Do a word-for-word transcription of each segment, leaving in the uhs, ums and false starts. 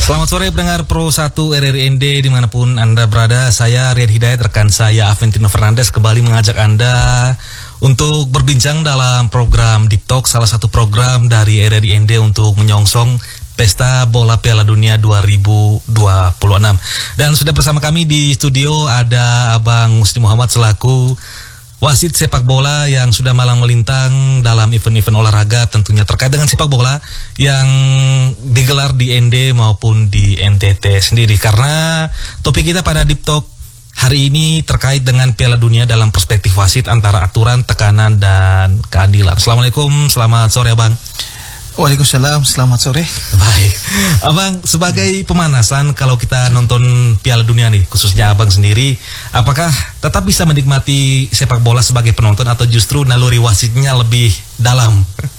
Selamat sore pendengar Pro satu R R I N D dimanapun Anda berada. Saya Rian Hidayat, rekan saya Aventino Fernandes kembali mengajak Anda untuk berbincang dalam program Deep Talk, salah satu program dari R R I N D untuk menyongsong Pesta Bola Piala Dunia dua ribu dua puluh enam. Dan sudah bersama kami di studio ada Abang Musni Muhammad selaku wasit sepak bola yang sudah malang melintang dalam event-event olahraga tentunya terkait dengan sepak bola yang digelar di N D maupun di N T T sendiri. Karena topik kita pada Deep Talk hari ini terkait dengan Piala Dunia dalam perspektif wasit antara aturan, tekanan, dan keadilan. Assalamualaikum, selamat sore Abang. Waalaikumsalam, selamat sore. Baik, Abang, sebagai pemanasan kalau kita nonton Piala Dunia nih, khususnya Abang sendiri, apakah tetap bisa menikmati sepak bola sebagai penonton atau justru naluri wasitnya lebih dalam?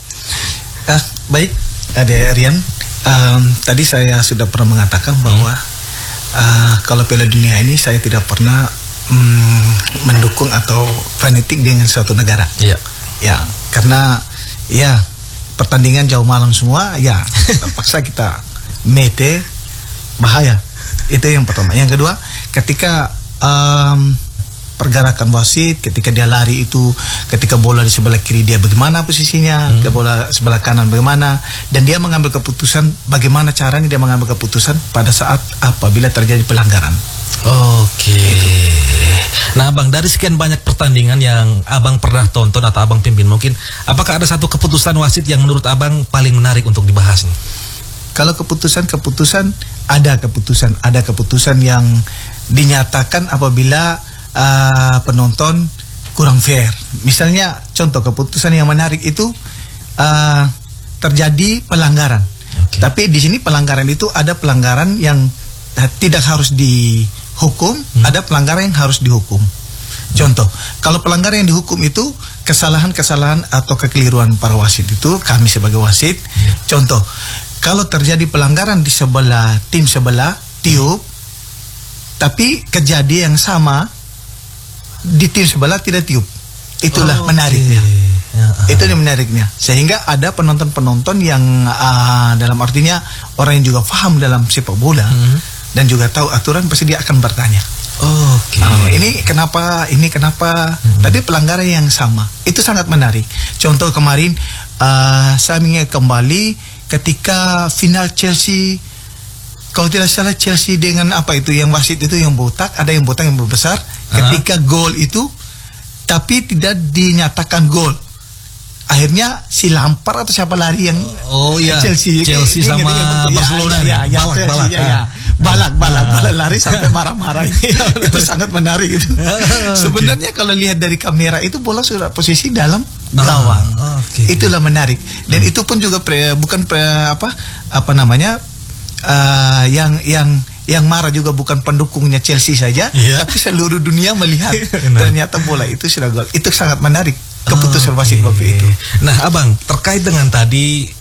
Ah, baik, ada Rian. Um, tadi saya sudah pernah mengatakan bahwa uh, kalau Piala Dunia ini saya tidak pernah um, mendukung atau fanatik dengan suatu negara. Iya. Ya, karena ya pertandingan jauh malam semua, ya terpaksa kita mete, bahaya. Itu yang pertama. Yang kedua, ketika um, pergerakan wasit, ketika dia lari itu, ketika bola di sebelah kiri dia bagaimana posisinya, hmm. ketika bola sebelah kanan bagaimana, dan dia mengambil keputusan bagaimana caranya dia mengambil keputusan pada saat apabila terjadi pelanggaran. Oke. Okay. Nah Abang, dari sekian banyak pertandingan yang Abang pernah tonton atau Abang pimpin, mungkin apakah ada satu keputusan wasit yang menurut Abang paling menarik untuk dibahas nih? Kalau keputusan-keputusan, ada keputusan, ada keputusan yang dinyatakan apabila uh, penonton kurang fair. Misalnya contoh keputusan yang menarik itu uh, terjadi pelanggaran. Okay. Tapi di sini pelanggaran itu ada pelanggaran yang uh, tidak harus dihukum, hmm. ada pelanggaran yang harus dihukum. Contoh, kalau pelanggaran yang dihukum itu kesalahan-kesalahan atau kekeliruan para wasit itu, kami sebagai wasit, hmm. contoh, kalau terjadi pelanggaran di sebelah tim sebelah tiup, tapi kejadian yang sama di tim sebelah tidak tiup, itulah oh, menariknya. Okay. Ya, uh. Itu yang menariknya, sehingga ada penonton-penonton yang uh, dalam artinya orang yang juga paham dalam sepak bola. Hmm. Dan juga tahu aturan, pasti dia akan bertanya. Oke. Okay. Uh, ini kenapa? Ini kenapa? Hmm. Tadi pelanggaran yang sama. Itu sangat menarik. Contoh kemarin uh, saya ingat kembali ketika final Chelsea, kalau tidak salah Chelsea dengan apa itu yang wasit itu yang botak, ada yang botak yang besar. Uh-huh. Ketika gol itu, tapi tidak dinyatakan gol. Akhirnya si Lampard atau siapa lari yang oh iya Chelsea, Chelsea ini, sama ini, Barcelona ya, ya, ya, balak, Chelsea, balak, ya, ya. balak balak balak lari sampai marah-marah. Itu sangat menarik itu. Sebenarnya kalau lihat dari kamera itu bola sudah posisi dalam gawang. Ah, okay. Itulah menarik. Dan hmm. itu pun juga pre, bukan pre, apa apa namanya uh, yang yang yang marah juga bukan pendukungnya Chelsea saja, yeah. tapi seluruh dunia melihat ternyata bola itu sudah gol. Itu sangat menarik keputusan wasit waktu itu. Nah Abang, terkait dengan tadi